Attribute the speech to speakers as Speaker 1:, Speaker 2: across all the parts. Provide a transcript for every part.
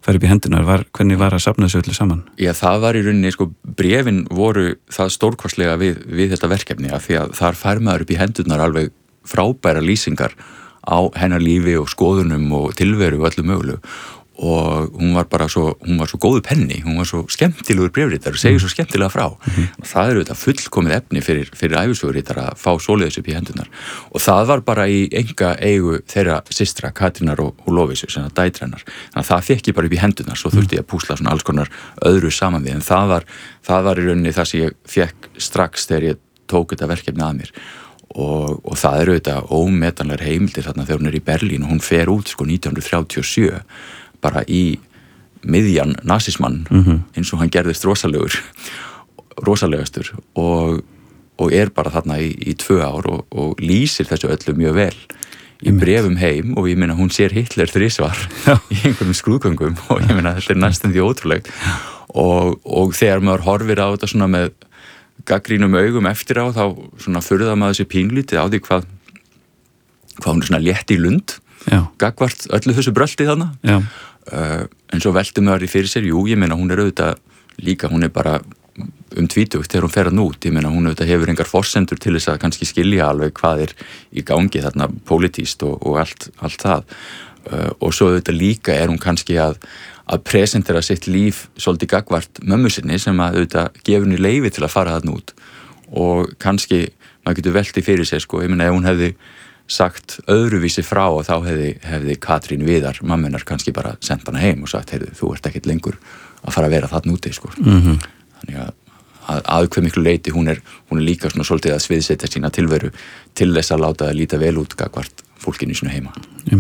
Speaker 1: fara upp í hendunar, hvernig var að safna þessu öllu saman?
Speaker 2: Já, það var í rauninni, sko, bréfin voru það stórkostlega við þetta verkefni af því að þar fær maður upp í hendunar alveg frábæra lýsingar á hennar lífi og skoðunum og tilveru og öllu mögulegu og hún var svo góðu penni, hún var svo skemmtilegur bréfritar og segir svo skemmtilega frá og það eru þetta fullkomið efni fyrir ævisöguritar að fá svoleiðis upp í hendunar og það var bara í enga eigu þeirra systra, Katrínar og Lovísu sem að dætra hennar, þannig að það fekk ég bara upp í hendunar, svo þurfti ég að púsla svona alls konar öðru saman við, en það var í rauninni það sem ég fekk strax þegar ég tók þetta verkefni að mér og það eru þetta ómetanlegar heimildir þarna þegar hún í Berlín og hún fer út sko 1937 bara í miðjan nasismann eins og hann gerðist rosalegastur og bara þarna í 2 ár og lýsir þessu öllu mjög vel í bréfum heim og ég meina hún sér Hitler 3 í einhverjum skrúðgöngum og ég meina þetta næstum því ótrúlegt og þegar maður horfir á þetta svona með gaggrínum augum eftir á þá svona furðar maður sér pínlítið á því hvað hún svona létt í lund gagnvart öllu þessu brölti þarna en svo velti maður því fyrir sér, ég meina hún auðvitað líka, hún bara 20 þegar hún fer að nút, ég meina hún auðvitað hefur engar forsendur til þess að kannski skilja alveg hvað í gangi þarna pólitískt og allt það og svo auðvitað líka hún kannski að presentera sitt líf svolítið gagnvart mömmu sinni sem að auðvitað gefur henni leyfi til að fara þarna út og kannski maður getur velti fyrir sér sko, ég meina ef hún hefði sagt öðruvísi frá og þá hefði Katrín Viðar, mammenar kannski bara sendt hana heim og sagt, heyrðu, þú ert ekkert lengur að fara að vera þarna úti, sko. Þannig að hve miklu leyti hún líka svona svolítið að sviðsetja sína tilveru til þess að láta það líta vel út gagnvart fólkinu í sínu heima.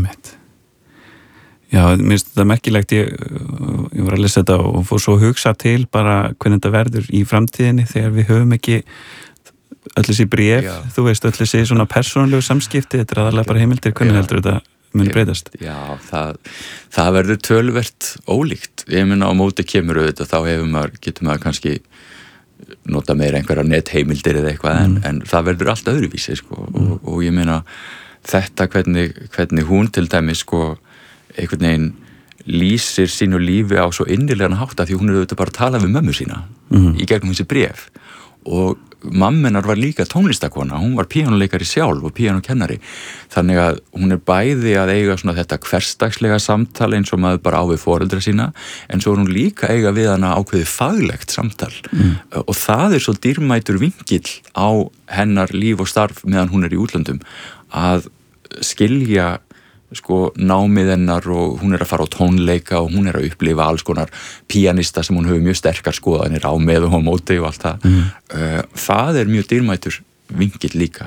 Speaker 1: Já, mér finnst þetta merkilegt, ég var að lesa þetta og fór svo að hugsa til bara hvernig þetta verður í framtíðinni þegar við höfum ekki öll þessi bréf, þú veist, öll þessi svona persónulegu samskipti, þetta aðalega bara heimildir, hvernig heldur þetta muni breytast?
Speaker 2: Já, það verður töluvert ólíkt, ég meina á móti kemur auðvitað, þá getur maður kannski nota meira einhverja netheimildir eða eitthvað, en það verður allt öðruvísi, sko, og ég meina þetta hvernig hún til dæmis, sko, einhvern veginn lýsir sínu lífi á svo innilegan hátt að því hún auðvitað bara að tala við mömmu sína í gegnum þessi bréf og mammenar var líka tónlistakona, hún var píanóleikari sjálf og píanókennari, þannig að hún bæði að eiga svona þetta hversdagslega samtal eins og maður bara á við foreldra sína, en svo hún líka eiga við hana ákveðið faglegt samtal og það svo dýrmætur vingill á hennar líf og starf meðan hún í útlöndum að skilja sko námið hennar og hún að fara á tónleika og hún að upplifa alls konar píanista sem hún hefur mjög sterkar skoðanir á með og á móti og allt það. Það mjög dýrmætur vingill líka.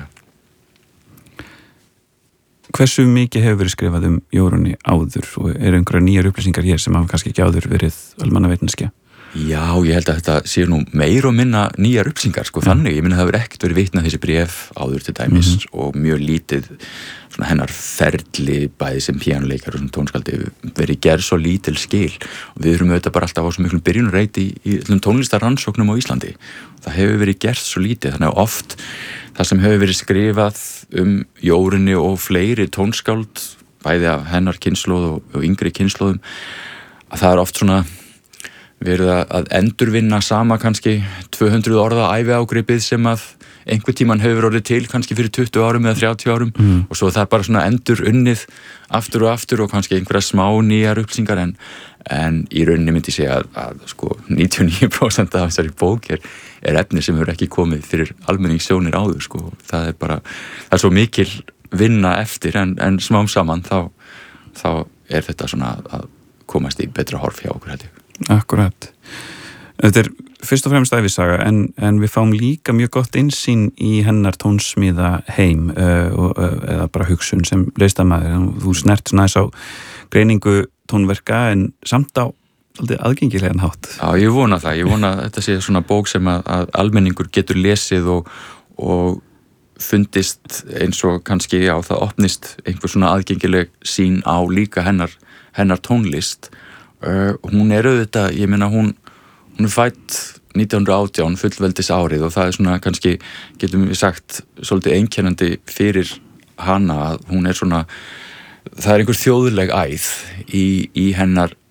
Speaker 1: Hversu mikið hefur verið skrifað Jórunni áður og einhverja nýjar upplýsingar hér sem hafa kannski ekki áður verið almannaveitneskja?
Speaker 2: Já, ég held að þetta sé nú meir og minna nýjar upplýsingar, sko, þannig, ég meina það hefur ekkert verið vitnað þessi bréf áður til dæmis og mjög lítið svona hennar ferli bæði sem píanóleikar og sem tónskaldi verið gerð svo lítil skil og við erum auðvitað bara alltaf á svo miklum byrjunarreit í tónlistarrannsóknum á Íslandi. Það hefur verið gert svo lítið, þannig að oft það sem hefur verið skrifað Jórunni og fleiri tónskáld bæði af hennar kynslóð og yngri kynslóðum að það oft svona verið að endurvinna sama kannski 200 orða æviágripið sem að einhver tíman hefur orðið til kannski fyrir 20 árum eða 30 árum og svo það bara svona endur unnið aftur og kannski einhverja smá nýjar upplýsingar en í rauninni myndi ég segja að sko 99% af þessari bók efni sem hefur ekki komið fyrir almenningssjónir áður sko. Það svo mikil vinna eftir en smám saman þá þetta svona að komast í betra horf hjá okkur held ég.
Speaker 1: Akkurat. Þetta fyrst og fremst ævisaga en við fáum líka mjög gott innsýn í hennar tónsmíða heim eða bara hugsun sem listamaður. Þú snert svona þess á greiningu tónverka en samt á aðgengilegan hátt.
Speaker 2: Já, ég vona það. Ég vona að þetta sé svona bók sem að almenningur getur lesið og fundist eins og kannski það opnist einhver svona aðgengileg sýn á líka hennar tónlist. Hún auðvitað, ég meina hún fædd 1918 fullveldis árið og það svona kannski getum við sagt svolítið einkennandi fyrir hana að hún svona það einhver þjóðleg æð í hennar